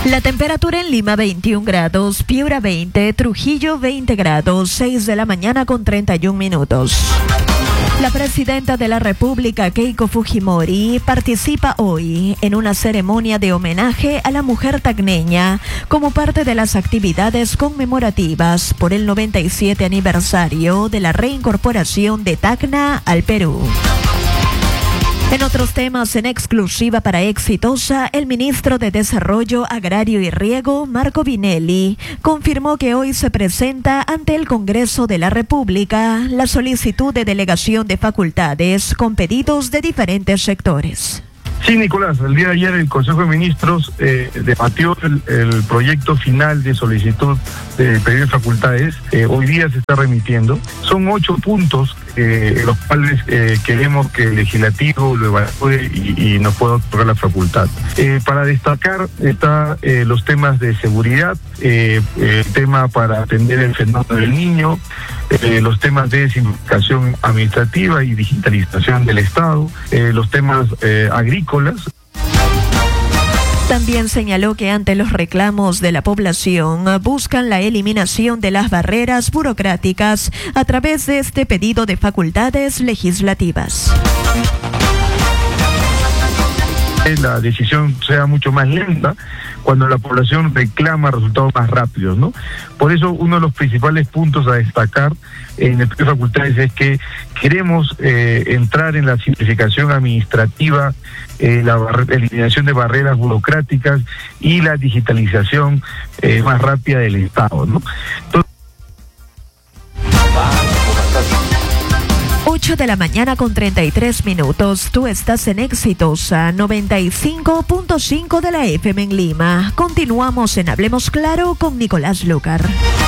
La temperatura en Lima 21 grados, Piura 20, Trujillo 20 grados, 6 de la mañana con 31 minutos. La presidenta de la República, Keiko Fujimori, participa hoy en una ceremonia de homenaje a la mujer tacneña como parte de las actividades conmemorativas por el 97 aniversario de la reincorporación de Tacna al Perú. En otros temas, en exclusiva para Exitosa, el ministro de Desarrollo Agrario y Riego, Marco Vinelli, confirmó que hoy se presenta ante el Congreso de la República la solicitud de delegación de facultades con pedidos de diferentes sectores. Sí, Nicolás, el día de ayer el Consejo de Ministros debatió el proyecto final de solicitud de pedido de facultades. Hoy día se está remitiendo. Son 8 puntos los cuales queremos que el legislativo lo evalúe y nos pueda otorgar la facultad. Para destacar está los temas de seguridad, el tema para atender el fenómeno del niño, los temas de simplificación administrativa y digitalización del Estado, los temas agrícolas. También señaló que ante los reclamos de la población buscan la eliminación de las barreras burocráticas a través de este pedido de facultades legislativas. La decisión sea mucho más lenta cuando la población reclama resultados más rápidos, ¿no? Por eso uno de los principales puntos a destacar en el pedido de facultades es que queremos entrar en la simplificación administrativa, la eliminación de barreras burocráticas y la digitalización más rápida del Estado, ¿no? Entonces, 8 de la mañana con 33 minutos. Tú estás en Exitosa 95.5 de la FM en Lima. Continuamos en Hablemos Claro con Nicolás Lucar.